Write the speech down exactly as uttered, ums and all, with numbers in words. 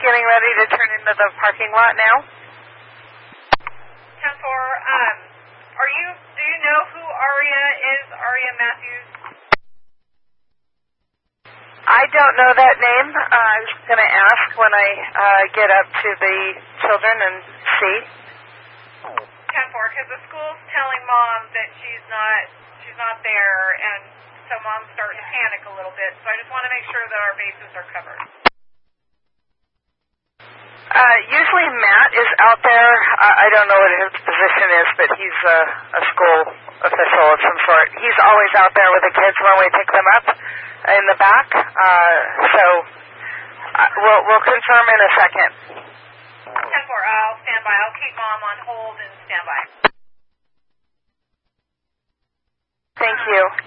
getting ready to turn into the parking lot now. ten four, um, are you, do you know who Aria is, Aria Matthews? I don't know that name. Uh, I was going to ask when I uh, get up to the children and see. ten four, because the school's telling Mom that she's not, she's not there, and so Mom's starting to panic a little bit, so I just want to make sure that our bases are covered. Uh, usually Matt is out there. I, I don't know what his position is, but he's a, a school official of some sort. He's always out there with the kids when we pick them up in the back. Uh, so uh, we'll, we'll confirm in a second. ten four, I'll stand by. I'll keep Mom on hold and stand by. Thank you.